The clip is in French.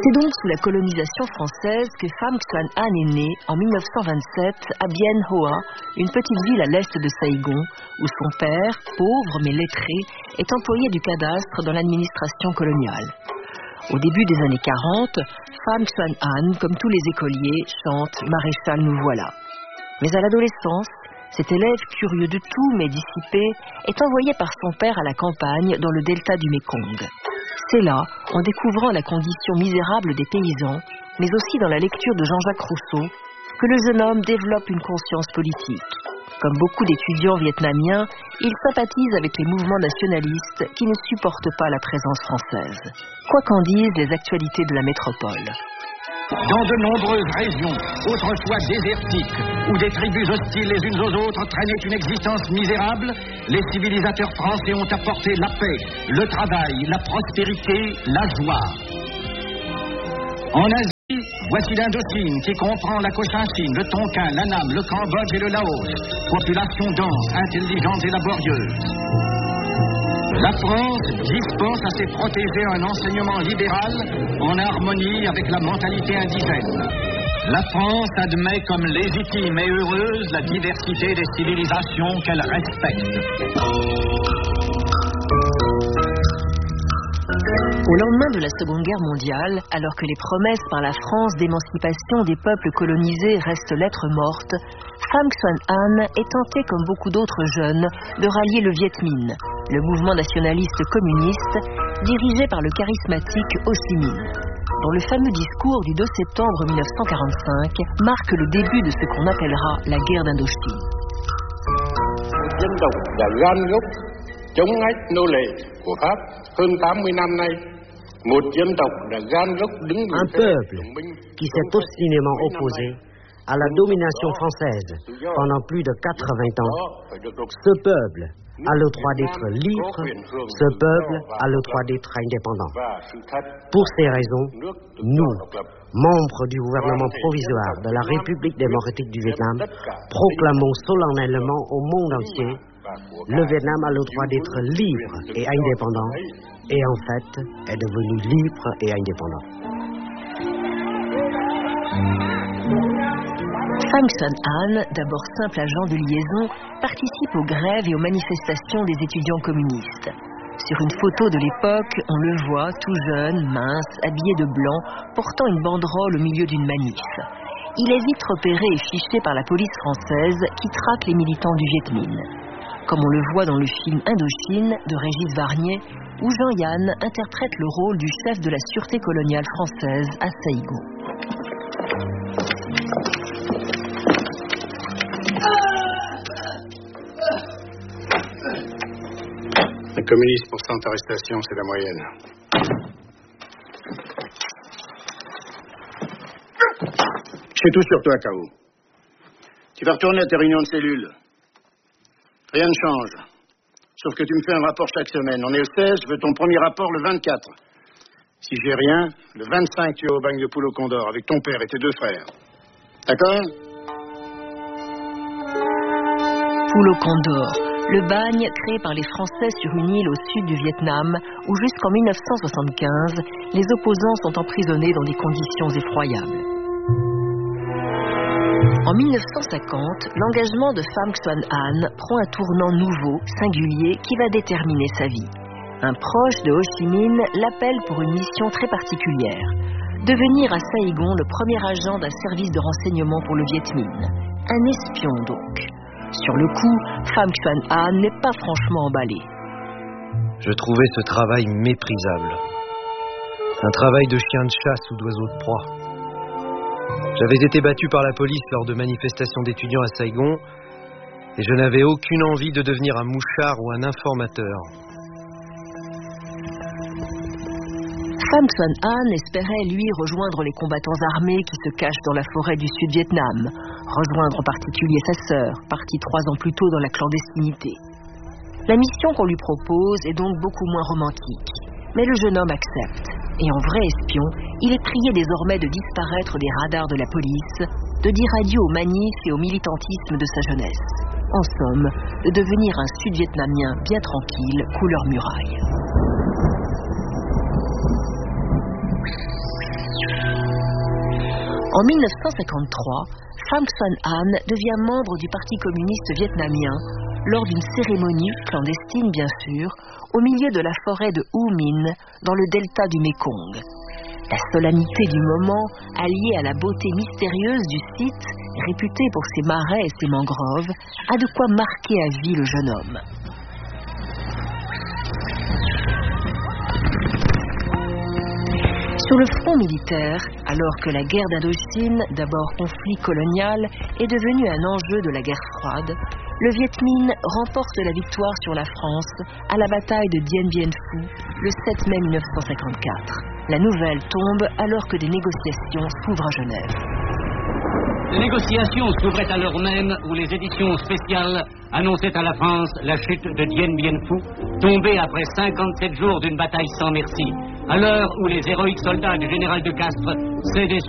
C'est donc sous la colonisation française que Pham Xuan An est né en 1927 à Bien Hoa, une petite ville à l'est de Saigon, où son père, pauvre mais lettré, est employé du cadastre dans l'administration coloniale. Au début des années 40, Pham Xuan An, comme tous les écoliers, chante « Maréchal, nous voilà ». Mais à l'adolescence, cet élève curieux de tout mais dissipé est envoyé par son père à la campagne dans le delta du Mékong. C'est là, en découvrant la condition misérable des paysans, mais aussi dans la lecture de Jean-Jacques Rousseau, que le jeune homme développe une conscience politique. Comme beaucoup d'étudiants vietnamiens, il sympathise avec les mouvements nationalistes qui ne supportent pas la présence française. Quoi qu'en disent les actualités de la métropole. Dans de nombreuses régions, autrefois désertiques, où des tribus hostiles les unes aux autres traînaient une existence misérable, les civilisateurs français ont apporté la paix, le travail, la prospérité, la joie. En Asie, voici l'Indochine qui comprend la Cochinchine, le Tonkin, l'Annam, le Cambodge et le Laos. Population dense, intelligente et laborieuse. La France dispense à ses protégés un enseignement libéral en harmonie avec la mentalité indigène. La France admet comme légitime et heureuse la diversité des civilisations qu'elle respecte. Au lendemain de la Seconde Guerre mondiale, alors que les promesses par la France d'émancipation des peuples colonisés restent lettres mortes, Pham Xuan An est tenté, comme beaucoup d'autres jeunes, de rallier le Viet Minh, le mouvement nationaliste communiste dirigé par le charismatique Ho Chi Minh, dont le fameux discours du 2 septembre 1945 marque le début de ce qu'on appellera la guerre d'Indochine. Un peuple qui s'est obstinément opposé à la domination française pendant plus de 80 ans, ce peuple a le droit d'être libre, ce peuple a le droit d'être indépendant. Pour ces raisons, nous, membres du gouvernement provisoire de la République démocratique du Vietnam, proclamons solennellement au monde entier: le Vietnam a le droit d'être libre et indépendant, et en fait est devenu libre et indépendant. Pham Xuan An, d'abord simple agent de liaison, participe aux grèves et aux manifestations des étudiants communistes. Sur une photo de l'époque, on le voit tout jeune, mince, habillé de blanc, portant une banderole au milieu d'une manif. Il est vite repéré et fiché par la police française qui traque les militants du Viet Minh. Comme on le voit dans le film Indochine de Régis Varnier, où Jean-Yann interprète le rôle du chef de la sûreté coloniale française à Saigon. Les communistes pour 100 arrestations, c'est la moyenne. Je sais tout sur toi, K.O. Tu vas retourner à tes réunions de cellules. Rien ne change. Sauf que tu me fais un rapport chaque semaine. On est le 16, je veux ton premier rapport le 24. Si j'ai rien, le 25, tu es au bagne de Poulo Condor avec ton père et tes 2 frères. D'accord? Poulo Condor, le bagne créé par les Français sur une île au sud du Vietnam, où jusqu'en 1975, les opposants sont emprisonnés dans des conditions effroyables. En 1950, l'engagement de Pham Xuan An prend un tournant nouveau, singulier, qui va déterminer sa vie. Un proche de Ho Chi Minh l'appelle pour une mission très particulière. Devenir à Saigon le premier agent d'un service de renseignement pour le Viet Minh. Un espion donc. Sur le coup, Pham Xuan An n'est pas franchement emballé. Je trouvais ce travail méprisable. Un travail de chien de chasse ou d'oiseau de proie. J'avais été battu par la police lors de manifestations d'étudiants à Saigon et je n'avais aucune envie de devenir un mouchard ou un informateur. Pham Xuan An espérait, lui, rejoindre les combattants armés qui se cachent dans la forêt du Sud-Vietnam, rejoindre en particulier sa sœur, partie 3 ans plus tôt dans la clandestinité. La mission qu'on lui propose est donc beaucoup moins romantique, mais le jeune homme accepte. Et en vrai espion, il est prié désormais de disparaître des radars de la police, de dire adieu aux manifs et au militantisme de sa jeunesse. En somme, de devenir un Sud-Vietnamien bien tranquille, couleur muraille. En 1953, Pham Xuan An devient membre du Parti communiste vietnamien lors d'une cérémonie, clandestine bien sûr, au milieu de la forêt de U Minh, dans le delta du Mékong. La solennité du moment, alliée à la beauté mystérieuse du site, réputé pour ses marais et ses mangroves, a de quoi marquer à vie le jeune homme. Sur le front militaire, alors que la guerre d'Indochine, d'abord conflit colonial, est devenue un enjeu de la guerre froide, le Viet Minh remporte la victoire sur la France à la bataille de Dien Bien Phu le 7 mai 1954. La nouvelle tombe alors que des négociations s'ouvrent à Genève. Les négociations s'ouvraient à l'heure même où les éditions spéciales annonçaient à la France la chute de Dien Bien Phu, tombée après 57 jours d'une bataille sans merci, à l'heure où les héroïques soldats du général de Castres cédaient